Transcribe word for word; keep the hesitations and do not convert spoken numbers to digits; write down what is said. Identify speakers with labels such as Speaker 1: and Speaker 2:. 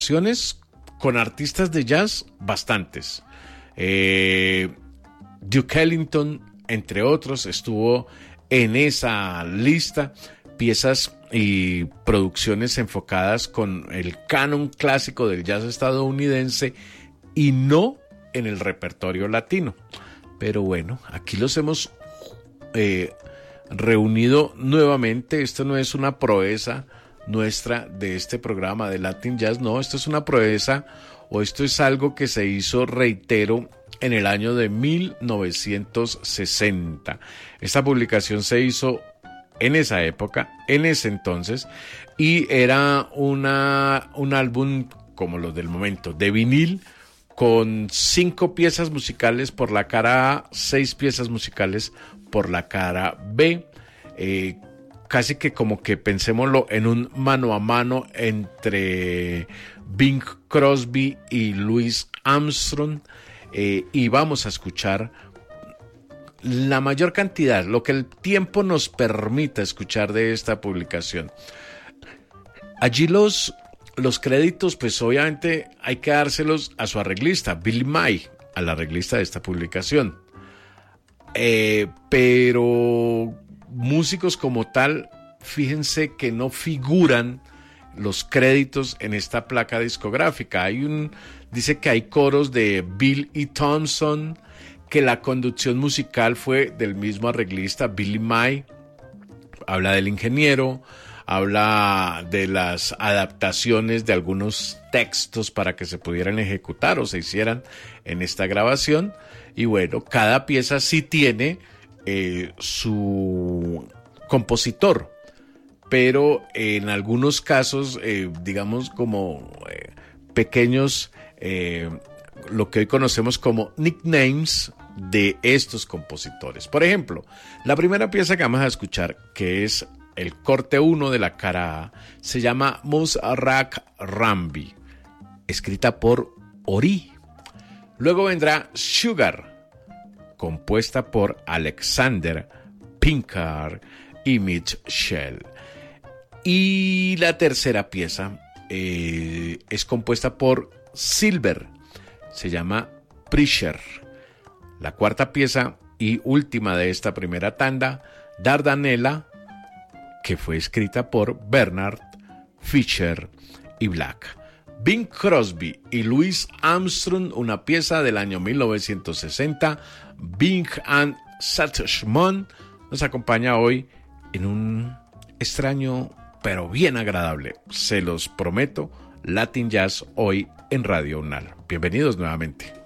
Speaker 1: con artistas de jazz bastantes. Eh, Duke Ellington, entre otros, estuvo en esa lista. Piezas y producciones enfocadas con el canon clásico del jazz estadounidense y no en el repertorio latino. Pero bueno, aquí los hemos eh, reunido nuevamente. Esto no es una proeza nuestra de este programa de Latin Jazz, no, esto es una proeza o esto es algo que se hizo, reitero, en el año de mil novecientos sesenta. Esta publicación se hizo en esa época, en ese entonces, y era una, un álbum como los del momento, de vinil, con cinco piezas musicales por la cara A, seis piezas musicales por la cara B, eh, casi que como que pensémoslo en un mano a mano entre Bing Crosby y Louis Armstrong, eh, y vamos a escuchar la mayor cantidad, lo que el tiempo nos permita escuchar de esta publicación. Allí los, los créditos, pues obviamente hay que dárselos a su arreglista, Billy May, al arreglista de esta publicación. Eh, pero músicos como tal, fíjense que no figuran los créditos en esta placa discográfica. Hay un, dice que hay coros de Bill E. Thompson, que la conducción musical fue del mismo arreglista Billy May. Habla del ingeniero, habla de las adaptaciones de algunos textos para que se pudieran ejecutar o se hicieran en esta grabación. Y bueno, cada pieza sí tiene eh, su compositor, pero en algunos casos, eh, digamos como eh, pequeños, eh, lo que hoy conocemos como nicknames de estos compositores. Por ejemplo, la primera pieza que vamos a escuchar, que es el corte uno de la cara A, se llama Musrak Rambi, escrita por Ori. Luego vendrá Sugar, compuesta por Alexander Pinkard y Mitch Shell. Y la tercera pieza eh, es compuesta por Silver, se llama Preacher. La cuarta pieza y última de esta primera tanda, Dardanella, que fue escrita por Bernard Fisher y Black. Bing Crosby y Louis Armstrong, una pieza del año mil novecientos sesenta. Bing and Satchmon nos acompaña hoy en un extraño pero bien agradable, se los prometo, Latin Jazz hoy en Radio Unal. Bienvenidos nuevamente.